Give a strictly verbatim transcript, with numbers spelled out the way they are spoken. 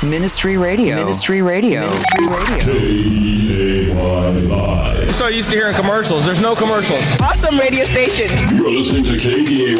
Ministry Radio. Ministry Radio. Ministry Radio. K A Y Live. I'm so used to hearing commercials. There's no commercials. Awesome radio station. You're listening to K D A